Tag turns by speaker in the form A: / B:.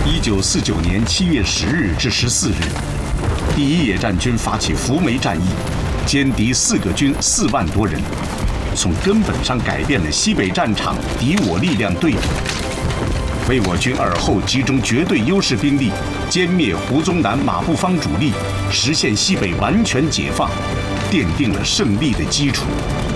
A: 1949年7月10日至14日，第一野战军发起扶梅战役，歼敌4个军4万多人，从根本上改变了西北战场敌我力量对比，为我军尔后集中绝对优势兵力，歼灭胡宗南、马步芳主力，实现西北完全解放，奠定了胜利的基础。